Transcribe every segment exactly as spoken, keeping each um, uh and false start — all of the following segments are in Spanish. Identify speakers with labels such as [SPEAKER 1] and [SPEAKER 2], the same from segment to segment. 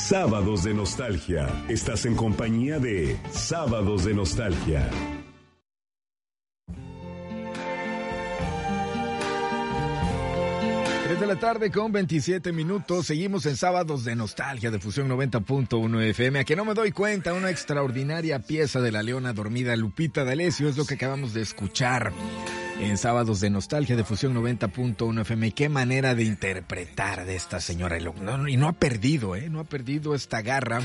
[SPEAKER 1] Sábados de Nostalgia. Estás en compañía de Sábados de Nostalgia.
[SPEAKER 2] tres de la tarde con veintisiete minutos. Seguimos en Sábados de Nostalgia de Fusión noventa punto uno F M. A que no me doy cuenta, una extraordinaria pieza de la leona dormida Lupita D'Alessio es lo que acabamos de escuchar en Sábados de Nostalgia de Fusión noventa punto uno F M. Qué manera de interpretar de esta señora. No, y no ha perdido, ¿eh? No ha perdido esta garra,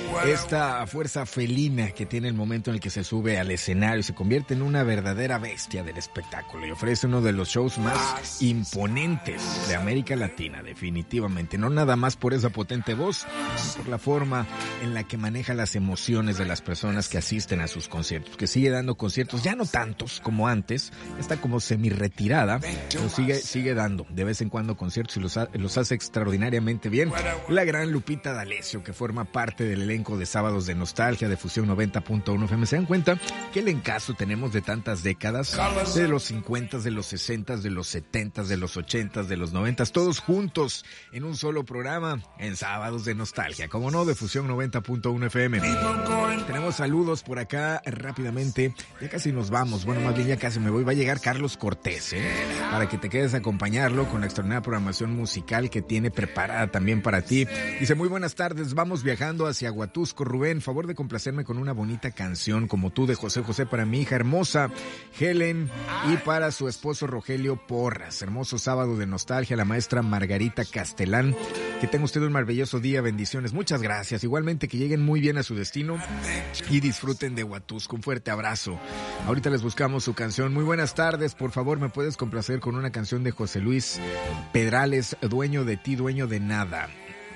[SPEAKER 2] esta fuerza felina que tiene el momento en el que se sube al escenario. Se convierte en una verdadera bestia del espectáculo y ofrece uno de los shows más imponentes de América Latina, definitivamente. No nada más por esa potente voz, sino por la forma en la que maneja las emociones de las personas que asisten a sus conciertos, que sigue dando conciertos, ya no tantos como antes, está como semi-retirada, pero sigue, sigue dando de vez en cuando conciertos y los, ha, los hace extraordinariamente bien. La gran Lupita D'Alessio, que forma parte del elenco de Sábados de Nostalgia de Fusión noventa punto uno F M. ¿Se dan cuenta qué elencazo tenemos de tantas décadas? De los cincuenta, de los sesenta, de los setenta, de los ochenta, de los noventa, todos juntos en un solo programa en Sábados de Nostalgia, como no, de Fusión noventa punto uno F M. Tenemos saludos por acá rápidamente, ya casi nos vamos, bueno, más bien ya casi me voy. Va a llegar Carlos Cortés, ¿eh? Para que te quedes a acompañarlo con la extraordinaria programación musical que tiene preparada también para ti. Dice, muy buenas tardes, vamos viajando hacia Huatusco. Rubén, favor de complacerme con una bonita canción como tú de José José para mi hija hermosa Helen y para su esposo Rogelio Porras. Hermoso Sábado de Nostalgia, la maestra Margarita Castelán. Que tenga usted un maravilloso día, bendiciones. Muchas gracias. Igualmente que lleguen muy bien a su destino y disfruten de Huatusco. Un fuerte abrazo. Ahorita les buscamos su canción. Muy buenas tardes, por favor, ¿me puedes complacer con una canción de José Luis Pedrales, Dueño de ti, dueño de nada?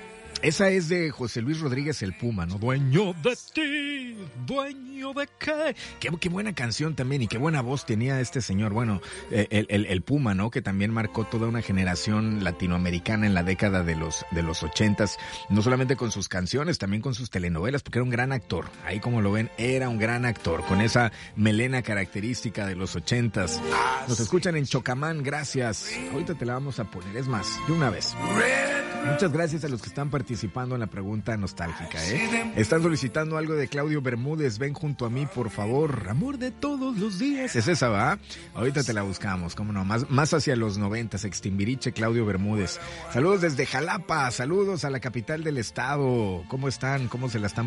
[SPEAKER 2] Esa es de José Luis Rodríguez el Puma, ¿no? Dueño de ti, dueño de qué. Qué, qué buena canción también y qué buena voz tenía este señor. Bueno, el, el, el Puma, ¿no? Que también marcó toda una generación latinoamericana en la década de los, de los ochentas. No solamente con sus canciones, también con sus telenovelas, porque era un gran actor. Ahí como lo ven, era un gran actor, con esa melena característica de los ochentas. Nos escuchan en Chocamán, gracias. Ahorita te la vamos a poner, es más, de una vez. Muchas gracias a los que están participando en la pregunta nostálgica, ¿eh? Están solicitando algo de Claudio Bermúdez. Ven junto a mí, por favor. Amor de todos los días. Es esa, ¿va? Ahorita te la buscamos, cómo no. Más, más hacia los noventas. Extimbiriche, Claudio Bermúdez. Saludos desde Jalapa. Saludos a la capital del estado. ¿Cómo están? ¿Cómo se la están